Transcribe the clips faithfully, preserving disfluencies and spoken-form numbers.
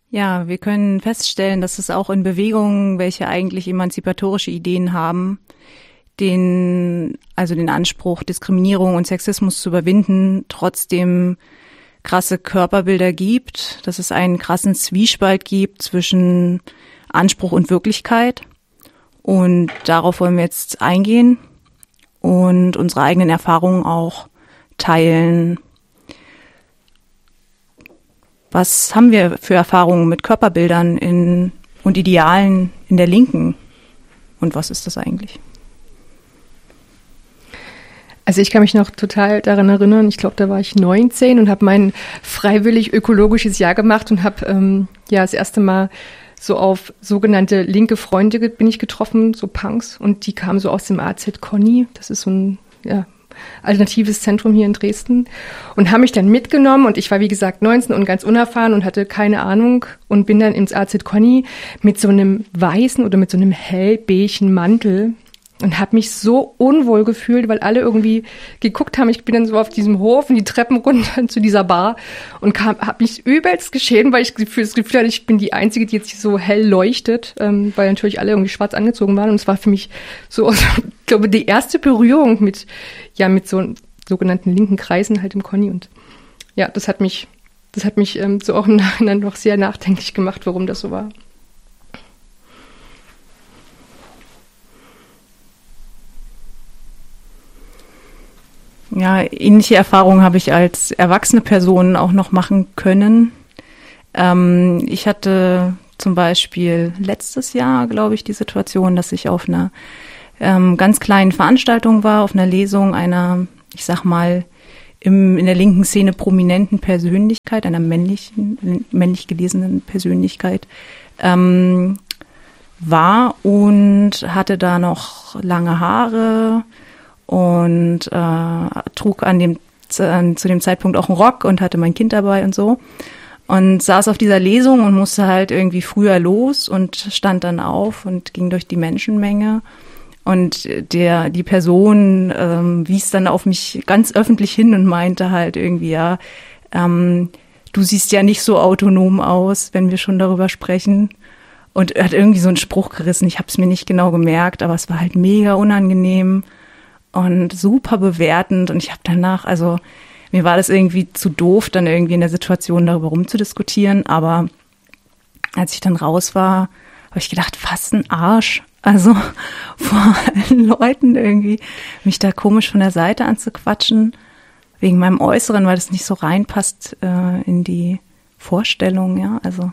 Ja, wir können feststellen, dass es auch in Bewegungen, welche eigentlich emanzipatorische Ideen haben, den, also den Anspruch, Diskriminierung und Sexismus zu überwinden, trotzdem krasse Körperbilder gibt, dass es einen krassen Zwiespalt gibt zwischen Anspruch und Wirklichkeit. Und darauf wollen wir jetzt eingehen und unsere eigenen Erfahrungen auch teilen. Was haben wir für Erfahrungen mit Körperbildern in, und Idealen in der Linken? Und was ist das eigentlich? Also ich kann mich noch total daran erinnern, ich glaube, da war ich neunzehn und habe mein freiwillig ökologisches Jahr gemacht und habe ähm, ja das erste Mal so auf sogenannte linke Freunde bin ich getroffen, so Punks. Und die kamen so aus dem A Z Conny, das ist so ein ja, alternatives Zentrum hier in Dresden, und haben mich dann mitgenommen, und ich war wie gesagt neunzehn und ganz unerfahren und hatte keine Ahnung, und bin dann ins A Z Conny mit so einem weißen oder mit so einem hellbeigen Mantel und habe mich so unwohl gefühlt, weil alle irgendwie geguckt haben. Ich bin dann so auf diesem Hof und die Treppen runter zu dieser Bar und habe mich übelst geschämt, weil ich das Gefühl, das Gefühl hatte, ich bin die Einzige, die jetzt so hell leuchtet, ähm, weil natürlich alle irgendwie schwarz angezogen waren. Und es war für mich so, ich glaube, die erste Berührung mit, ja, mit so sogenannten linken Kreisen halt im Conny. Und ja, das hat mich, das hat mich ähm, so auch im Nachhinein noch sehr nachdenklich gemacht, warum das so war. Ja, ähnliche Erfahrungen habe ich als erwachsene Person auch noch machen können. Ähm, ich hatte zum Beispiel letztes Jahr, glaube ich, die Situation, dass ich auf einer ähm, ganz kleinen Veranstaltung war, auf einer Lesung einer, ich sag mal, im, in der linken Szene prominenten Persönlichkeit, einer männlichen, männlich gelesenen Persönlichkeit, ähm, war und hatte da noch lange Haare und äh, trug an dem äh, zu dem Zeitpunkt auch einen Rock und hatte mein Kind dabei und so. Und saß auf dieser Lesung und musste halt irgendwie früher los und stand dann auf und ging durch die Menschenmenge. Und der die Person ähm, wies dann auf mich ganz öffentlich hin und meinte halt irgendwie, ja, ähm, du siehst ja nicht so autonom aus, wenn wir schon darüber sprechen. Und er hat irgendwie so einen Spruch gerissen. Ich habe es mir nicht genau gemerkt, aber es war halt mega unangenehm und super bewertend. Und ich habe danach, also mir war das irgendwie zu doof, dann irgendwie in der Situation darüber rumzudiskutieren. Aber als ich dann raus war, habe ich gedacht, was ein Arsch. Also vor allen Leuten irgendwie mich da komisch von der Seite anzuquatschen, wegen meinem Äußeren, weil das nicht so reinpasst äh, in die Vorstellung, ja, also.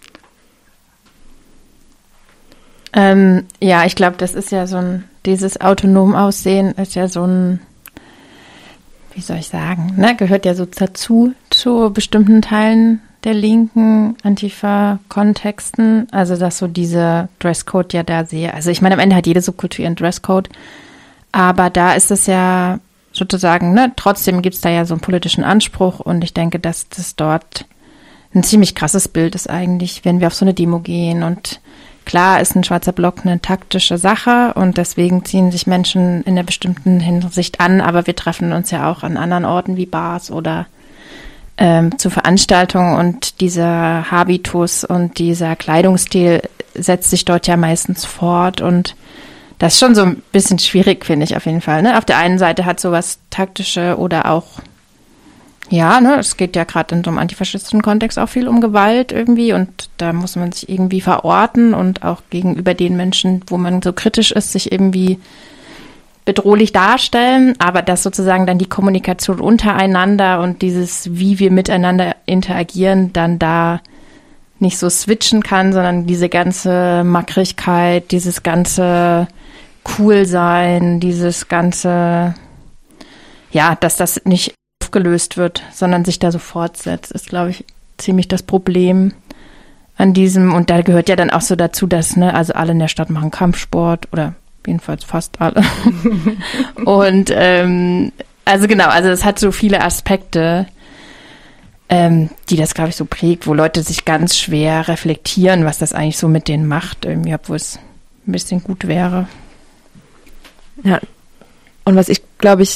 Ähm, ja, ich glaube, das ist ja so ein, dieses autonom Aussehen ist ja so ein, wie soll ich sagen, ne, gehört ja so dazu, zu bestimmten Teilen der linken Antifa-Kontexten, also dass so diese Dresscode ja da sehr, also ich meine, am Ende hat jede Subkultur ihren Dresscode, aber da ist es ja sozusagen, ne, trotzdem gibt es da ja so einen politischen Anspruch, und ich denke, dass das dort ein ziemlich krasses Bild ist eigentlich, wenn wir auf so eine Demo gehen, und klar ist ein schwarzer Block eine taktische Sache und deswegen ziehen sich Menschen in einer bestimmten Hinsicht an, aber wir treffen uns ja auch an anderen Orten wie Bars oder ähm, zu Veranstaltungen, und dieser Habitus und dieser Kleidungsstil setzt sich dort ja meistens fort, und das ist schon so ein bisschen schwierig, finde ich auf jeden Fall. Ne? Auf der einen Seite hat sowas taktische oder auch, ja, ne, es geht ja gerade in so einem antifaschistischen Kontext auch viel um Gewalt irgendwie, und da muss man sich irgendwie verorten und auch gegenüber den Menschen, wo man so kritisch ist, sich irgendwie bedrohlich darstellen, aber dass sozusagen dann die Kommunikation untereinander und dieses, wie wir miteinander interagieren, dann da nicht so switchen kann, sondern diese ganze Mackrigkeit, dieses ganze Coolsein, dieses ganze, ja, dass das nicht aufgelöst wird, sondern sich da so fortsetzt, ist, glaube ich, ziemlich das Problem an diesem, und da gehört ja dann auch so dazu, dass, ne, also alle in der Stadt machen Kampfsport, oder jedenfalls fast alle. Und ähm, also genau, also es hat so viele Aspekte, ähm, die das, glaube ich, so prägt, wo Leute sich ganz schwer reflektieren, was das eigentlich so mit denen macht, irgendwie, obwohl es ein bisschen gut wäre. Ja, und was ich, glaube ich,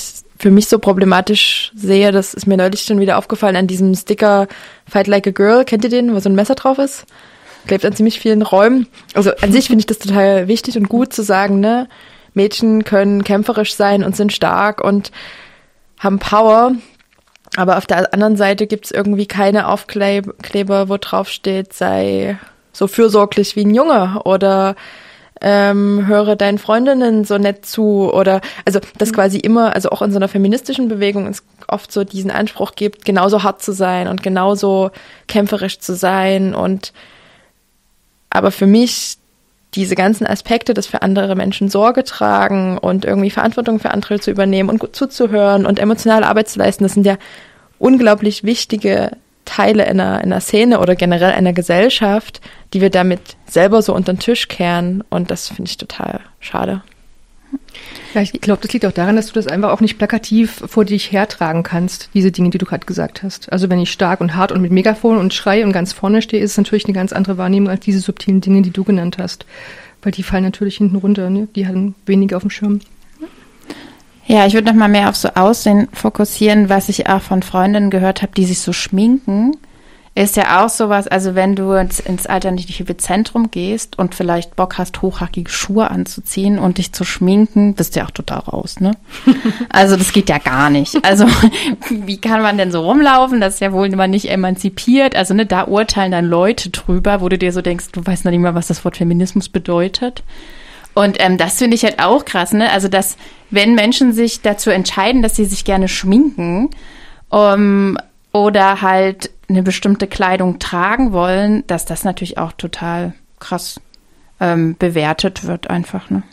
für mich so problematisch sehe, das ist mir neulich schon wieder aufgefallen an diesem Sticker Fight Like a Girl. Kennt ihr den, wo so ein Messer drauf ist? Klebt an ziemlich vielen Räumen. Also an sich finde ich das total wichtig und gut zu sagen, ne? Mädchen können kämpferisch sein und sind stark und haben Power. Aber auf der anderen Seite gibt's irgendwie keine Aufkleber, wo drauf steht, sei so fürsorglich wie ein Junge oder ähm, höre deinen Freundinnen so nett zu oder also das quasi immer, also auch in so einer feministischen Bewegung es oft so diesen Anspruch gibt, genauso hart zu sein und genauso kämpferisch zu sein und aber für mich diese ganzen Aspekte, das für andere Menschen Sorge tragen und irgendwie Verantwortung für andere zu übernehmen und gut zuzuhören und emotionale Arbeit zu leisten, das sind ja unglaublich wichtige Teile in einer, in einer Szene oder generell einer Gesellschaft, die wir damit selber so unter den Tisch kehren und das finde ich total schade. Ja, ich glaube, das liegt auch daran, dass du das einfach auch nicht plakativ vor dich hertragen kannst, diese Dinge, die du gerade gesagt hast. Also wenn ich stark und hart und mit Megafon und Schrei und ganz vorne stehe, ist es natürlich eine ganz andere Wahrnehmung als diese subtilen Dinge, die du genannt hast. Weil die fallen natürlich hinten runter, ne? Die haben weniger auf dem Schirm. Ja, ich würde noch mal mehr auf so Aussehen fokussieren, was ich auch von Freundinnen gehört habe, die sich so schminken. Ist ja auch sowas, also wenn du ins, ins alternative Zentrum gehst und vielleicht Bock hast, hochhackige Schuhe anzuziehen und dich zu schminken, bist du ja auch total raus, ne? Also das geht ja gar nicht. Also wie kann man denn so rumlaufen? Das ist ja wohl immer nicht emanzipiert. Also ne, da urteilen dann Leute drüber, wo du dir so denkst, du weißt noch nicht mal, was das Wort Feminismus bedeutet. Und ähm, das finde ich halt auch krass, ne? Also dass, wenn Menschen sich dazu entscheiden, dass sie sich gerne schminken, um, oder halt eine bestimmte Kleidung tragen wollen, dass das natürlich auch total krass ähm, bewertet wird einfach, ne?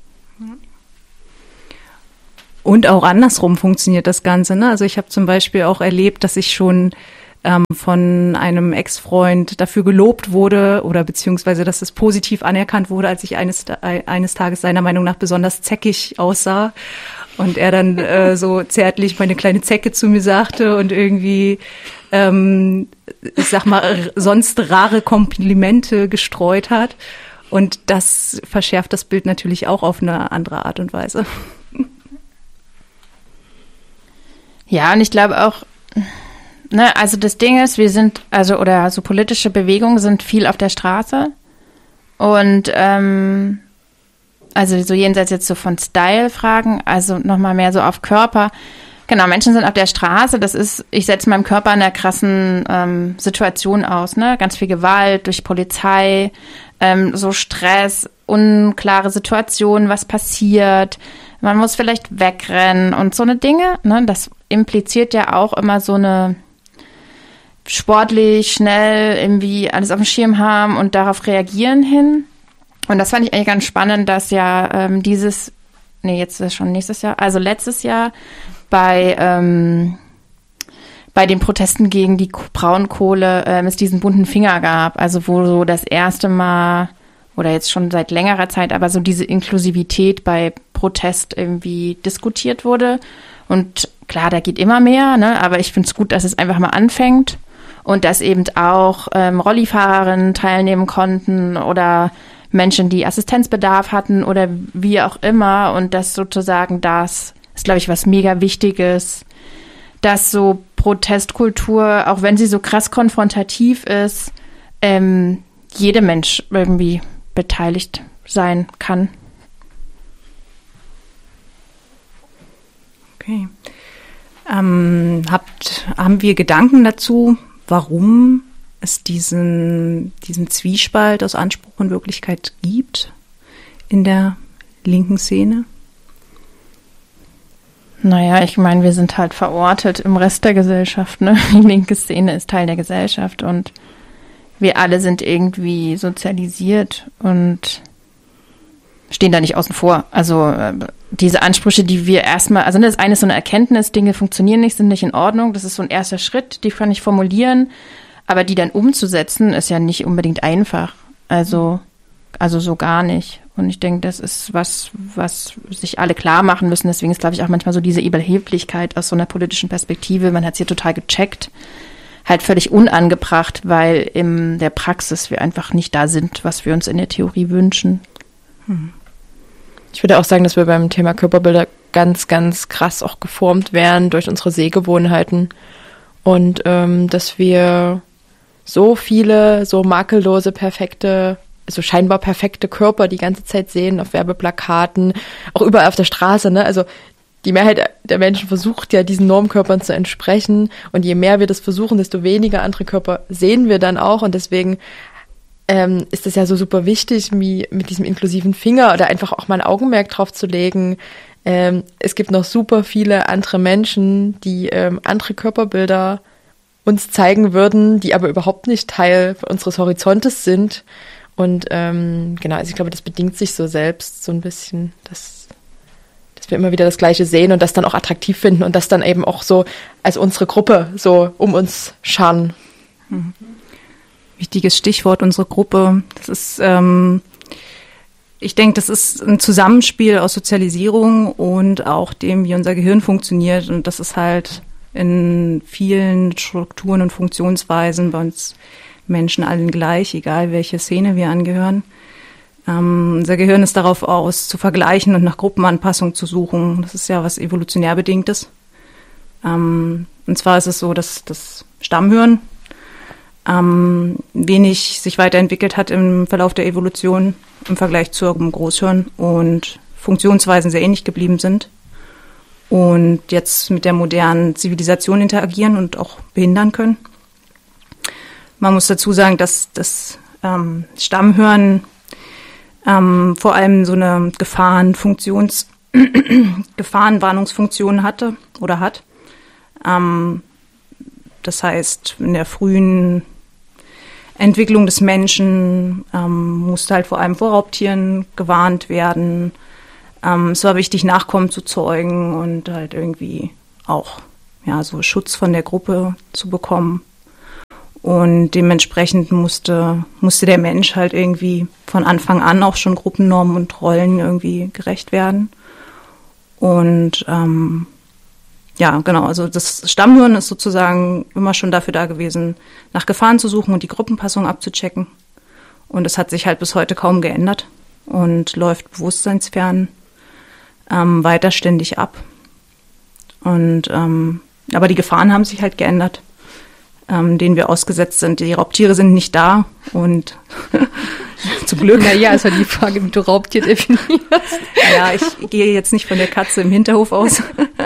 Und auch andersrum funktioniert das Ganze, ne? Also ich habe zum Beispiel auch erlebt, dass ich schon ähm, von einem Ex-Freund dafür gelobt wurde oder beziehungsweise, dass es positiv anerkannt wurde, als ich eines, eines Tages seiner Meinung nach besonders zäckig aussah. Und er dann äh, so zärtlich meine kleine Zecke zu mir sagte und irgendwie, ähm, ich sag mal, sonst rare Komplimente gestreut hat. Und das verschärft das Bild natürlich auch auf eine andere Art und Weise. Ja, und ich glaube auch, ne, also das Ding ist, wir sind, also oder so politische Bewegungen sind viel auf der Straße. Und ähm, also so jenseits jetzt so von Style-Fragen, also nochmal mehr so auf Körper. Genau, Menschen sind auf der Straße, das ist, ich setze meinem Körper in einer krassen ähm, Situation aus, ne? Ganz viel Gewalt durch Polizei, ähm, so Stress, unklare Situationen, was passiert. Man muss vielleicht wegrennen und so eine Dinge, ne? Das impliziert ja auch immer so eine sportlich, schnell irgendwie alles auf dem Schirm haben und darauf reagieren hin. Und das fand ich eigentlich ganz spannend, dass ja ähm, dieses, nee, jetzt ist es schon nächstes Jahr, also letztes Jahr bei ähm, bei den Protesten gegen die Braunkohle ähm, es diesen bunten Finger gab, also wo so das erste Mal oder jetzt schon seit längerer Zeit, aber so diese Inklusivität bei Protest irgendwie diskutiert wurde. Und klar, da geht immer mehr, ne? Aber ich finde es gut, dass es einfach mal anfängt und dass eben auch ähm, Rollifahrerinnen teilnehmen konnten oder Menschen, die Assistenzbedarf hatten oder wie auch immer. Und das sozusagen, das ist, glaube ich, was mega Wichtiges, dass so Protestkultur, auch wenn sie so krass konfrontativ ist, ähm, jeder Mensch irgendwie beteiligt sein kann. Okay. Ähm, habt, haben wir Gedanken dazu, warum es diesen, diesen Zwiespalt aus Anspruch und Wirklichkeit gibt in der linken Szene? Naja, ich meine, wir sind halt verortet im Rest der Gesellschaft, ne? Die linke Szene ist Teil der Gesellschaft und wir alle sind irgendwie sozialisiert und stehen da nicht außen vor. Also äh, diese Ansprüche, die wir erstmal, also das eine ist so eine Erkenntnis, Dinge funktionieren nicht, sind nicht in Ordnung. Das ist so ein erster Schritt, die kann ich formulieren, aber die dann umzusetzen, ist ja nicht unbedingt einfach. Also, also so gar nicht. Und ich denke, das ist was, was sich alle klar machen müssen. Deswegen ist, glaube ich, auch manchmal so diese Überheblichkeit aus so einer politischen Perspektive, man hat es hier total gecheckt, halt völlig unangebracht, weil in der Praxis wir einfach nicht da sind, was wir uns in der Theorie wünschen. Ich würde auch sagen, dass wir beim Thema Körperbilder ganz, ganz krass auch geformt werden durch unsere Sehgewohnheiten. Und ähm, dass wir so viele, so makellose, perfekte, also scheinbar perfekte Körper die ganze Zeit sehen auf Werbeplakaten, auch überall auf der Straße, ne? Also die Mehrheit der Menschen versucht ja, diesen Normkörpern zu entsprechen. Und je mehr wir das versuchen, desto weniger andere Körper sehen wir dann auch. Und deswegen ähm, ist es ja so super wichtig, wie mit diesem inklusiven Finger oder einfach auch mal ein Augenmerk drauf zu legen. Ähm, es gibt noch super viele andere Menschen, die ähm, andere Körperbilder uns zeigen würden, die aber überhaupt nicht Teil unseres Horizontes sind. Und ähm, genau, also ich glaube, das bedingt sich so selbst so ein bisschen, dass dass wir immer wieder das Gleiche sehen und das dann auch attraktiv finden und das dann eben auch so als unsere Gruppe so um uns scharen. Mhm. Wichtiges Stichwort, unsere Gruppe. Das ist, ähm, ich denke, das ist ein Zusammenspiel aus Sozialisierung und auch dem, wie unser Gehirn funktioniert. Und das ist halt in vielen Strukturen und Funktionsweisen bei uns Menschen allen gleich, egal welche Szene wir angehören. Ähm, unser Gehirn ist darauf aus, zu vergleichen und nach Gruppenanpassung zu suchen. Das ist ja was evolutionär Bedingtes. Ähm, und zwar ist es so, dass das Stammhirn ähm, wenig sich weiterentwickelt hat im Verlauf der Evolution im Vergleich zum Großhirn und Funktionsweisen sehr ähnlich geblieben sind und jetzt mit der modernen Zivilisation interagieren und auch behindern können. Man muss dazu sagen, dass das ähm, Stammhirn Ähm, vor allem so eine Gefahrenfunktions, Gefahrenwarnungsfunktion hatte oder hat. Ähm, das heißt, in der frühen Entwicklung des Menschen ähm, musste halt vor allem vor Raubtieren gewarnt werden. Ähm, es war wichtig, Nachkommen zu zeugen und halt irgendwie auch ja so Schutz von der Gruppe zu bekommen. Und dementsprechend musste, musste der Mensch halt irgendwie von Anfang an auch schon Gruppennormen und Rollen irgendwie gerecht werden. Und ähm, ja, genau, also das Stammhirn ist sozusagen immer schon dafür da gewesen, nach Gefahren zu suchen und die Gruppenpassung abzuchecken. Und es hat sich halt bis heute kaum geändert und läuft bewusstseinsfern ähm, weiter ständig ab. Und ähm, aber die Gefahren haben sich halt geändert, Ähm, denen wir ausgesetzt sind. Die Raubtiere sind nicht da und zum Glück. Naja, ist ja die Frage, wie du Raubtier definierst. Ja, ich gehe jetzt nicht von der Katze im Hinterhof aus.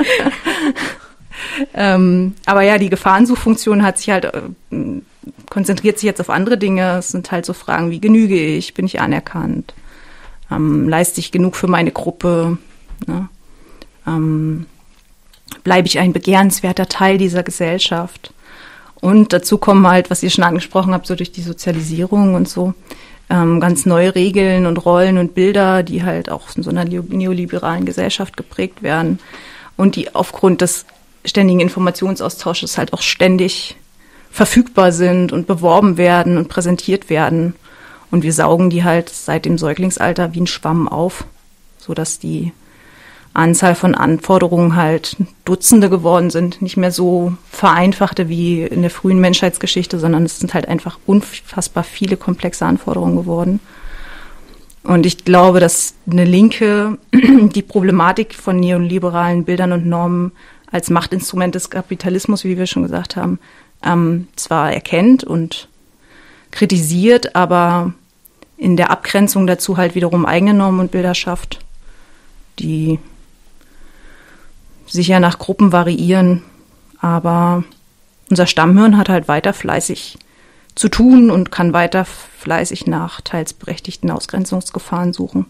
ähm, aber ja, die Gefahrensuchfunktion hat sich halt, äh, konzentriert sich jetzt auf andere Dinge. Es sind halt so Fragen wie, genüge ich, bin ich anerkannt, ähm, leiste ich genug für meine Gruppe, ne? ähm, bleibe ich ein begehrenswerter Teil dieser Gesellschaft. Und dazu kommen halt, was ihr schon angesprochen habt, so durch die Sozialisierung und so, ähm, ganz neue Regeln und Rollen und Bilder, die halt auch in so einer neoliberalen Gesellschaft geprägt werden und die aufgrund des ständigen Informationsaustausches halt auch ständig verfügbar sind und beworben werden und präsentiert werden. Und wir saugen die halt seit dem Säuglingsalter wie ein Schwamm auf, sodass die Anzahl von Anforderungen halt Dutzende geworden sind, nicht mehr so vereinfachte wie in der frühen Menschheitsgeschichte, sondern es sind halt einfach unfassbar viele komplexe Anforderungen geworden. Und ich glaube, dass eine Linke die Problematik von neoliberalen Bildern und Normen als Machtinstrument des Kapitalismus, wie wir schon gesagt haben, ähm, zwar erkennt und kritisiert, aber in der Abgrenzung dazu halt wiederum eigene Normen und Bilder schafft, die sicher nach Gruppen variieren, aber unser Stammhirn hat halt weiter fleißig zu tun und kann weiter fleißig nach teils berechtigten Ausgrenzungsgefahren suchen.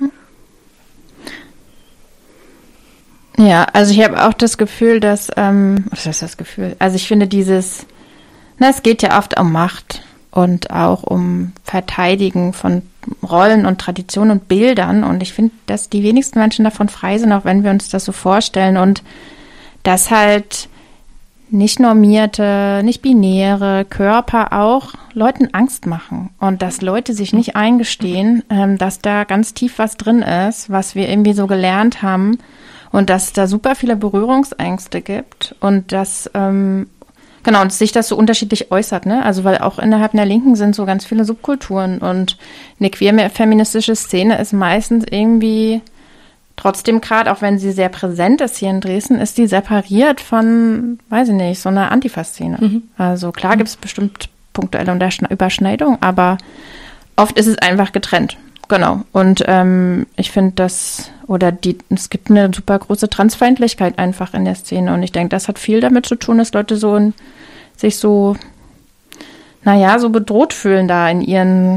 Ja, also ich habe auch das Gefühl, dass, ähm, was ist das Gefühl? Also ich finde dieses, na, es geht ja oft um Macht und auch um Verteidigen von Rollen und Traditionen und Bildern. Und ich finde, dass die wenigsten Menschen davon frei sind, auch wenn wir uns das so vorstellen. Und dass halt nicht normierte, nicht binäre Körper auch Leuten Angst machen. Und dass Leute sich nicht eingestehen, ähm, dass da ganz tief was drin ist, was wir irgendwie so gelernt haben. Und dass es da super viele Berührungsängste gibt. Und dass ähm, Genau, und sich das so unterschiedlich äußert, ne? Also weil auch innerhalb der Linken sind so ganz viele Subkulturen und eine queer-feministische Szene ist meistens irgendwie trotzdem gerade, auch wenn sie sehr präsent ist hier in Dresden, ist die separiert von, weiß ich nicht, so einer Antifa-Szene. Mhm. Also klar gibt es bestimmt punktuelle Überschneidungen, aber oft ist es einfach getrennt. Genau. Und ähm, ich finde das, oder die, es gibt eine super große Transfeindlichkeit einfach in der Szene. Und ich denke, das hat viel damit zu tun, dass Leute so in, sich so, naja, so bedroht fühlen da in ihren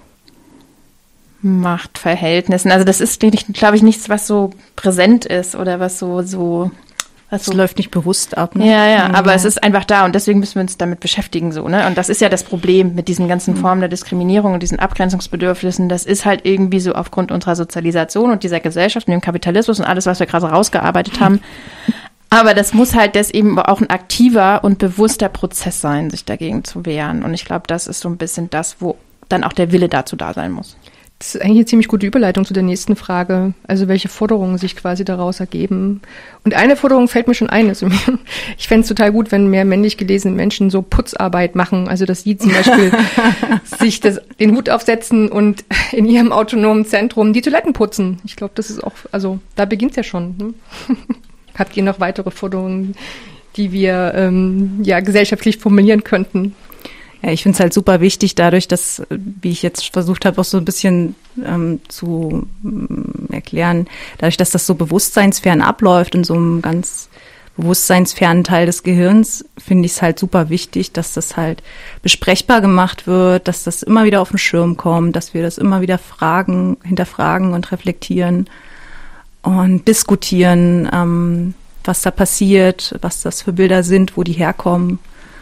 Machtverhältnissen. Also das ist, glaube ich, nichts, was so präsent ist oder was so, so Das so läuft nicht bewusst ab. Ne? Ja, ja, aber ja. Es ist einfach da und deswegen müssen wir uns damit beschäftigen. So, ne? Und das ist ja das Problem mit diesen ganzen mhm. Formen der Diskriminierung und diesen Abgrenzungsbedürfnissen. Das ist halt irgendwie so aufgrund unserer Sozialisation und dieser Gesellschaft und dem Kapitalismus und alles, was wir gerade rausgearbeitet haben. Aber das muss halt das eben auch ein aktiver und bewusster Prozess sein, sich dagegen zu wehren. Und ich glaube, das ist so ein bisschen das, wo dann auch der Wille dazu da sein muss. Das ist eigentlich eine ziemlich gute Überleitung zu der nächsten Frage. Also welche Forderungen sich quasi daraus ergeben. Und eine Forderung fällt mir schon ein. Also ich fände es total gut, wenn mehr männlich gelesene Menschen so Putzarbeit machen. Also dass die zum Beispiel sich das, den Hut aufsetzen und in ihrem autonomen Zentrum die Toiletten putzen. Ich glaube, das ist auch, also da beginnt es ja schon. Ne? Habt ihr noch weitere Forderungen, die wir ähm, ja gesellschaftlich formulieren könnten? Ja, ich finde es halt super wichtig, dadurch, dass, wie ich jetzt versucht habe, auch so ein bisschen ähm, zu ähm, erklären, dadurch, dass das so bewusstseinsfern abläuft in so einem ganz bewusstseinsfernen Teil des Gehirns, finde ich es halt super wichtig, dass das halt besprechbar gemacht wird, dass das immer wieder auf den Schirm kommt, dass wir das immer wieder fragen, hinterfragen und reflektieren und diskutieren, ähm, was da passiert, was das für Bilder sind, wo die herkommen.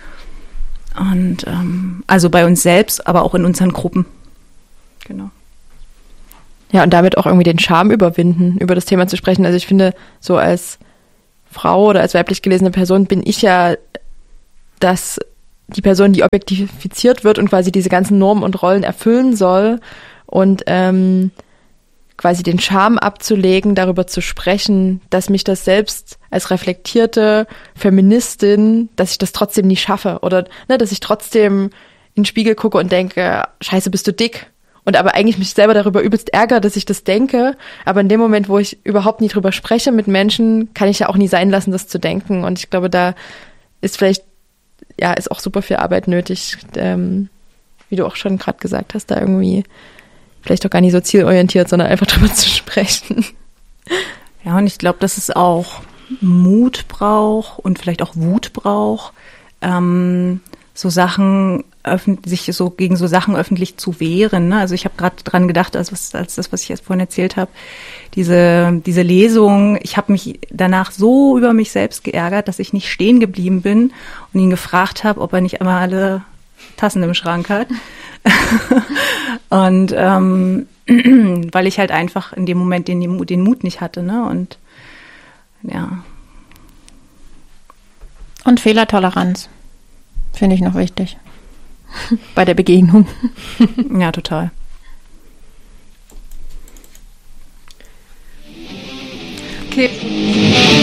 Und ähm, also bei uns selbst, aber auch in unseren Gruppen. Genau. Ja, und damit auch irgendwie den Charme überwinden, über das Thema zu sprechen. Also ich finde, so als Frau oder als weiblich gelesene Person bin ich ja das, die Person, die objektifiziert wird und quasi diese ganzen Normen und Rollen erfüllen soll. Und ähm, quasi den Charme abzulegen, darüber zu sprechen, dass mich das selbst als reflektierte Feministin, dass ich das trotzdem nie schaffe oder ne, dass ich trotzdem in den Spiegel gucke und denke, scheiße, bist du dick? Und aber eigentlich mich selber darüber übelst ärgere, dass ich das denke, aber in dem Moment, wo ich überhaupt nie drüber spreche mit Menschen, kann ich ja auch nie sein lassen, das zu denken. Und ich glaube, da ist vielleicht, ja, ist auch super viel Arbeit nötig, ähm, wie du auch schon gerade gesagt hast, da irgendwie vielleicht auch gar nicht so zielorientiert, sondern einfach drüber zu sprechen. Ja, und ich glaube, dass es auch Mut braucht und vielleicht auch Wut braucht, ähm, so Sachen, öffn- sich so gegen so Sachen öffentlich zu wehren. Ne? Also ich habe gerade dran gedacht, als, was, als das, was ich jetzt vorhin erzählt habe, diese, diese Lesung, ich habe mich danach so über mich selbst geärgert, dass ich nicht stehen geblieben bin und ihn gefragt habe, ob er nicht einmal alle Tassen im Schrank hat. Und ähm, weil ich halt einfach in dem Moment den, den Mut nicht hatte, ne? Und ja. Und Fehlertoleranz finde ich noch wichtig bei der Begegnung. Ja, total. Okay.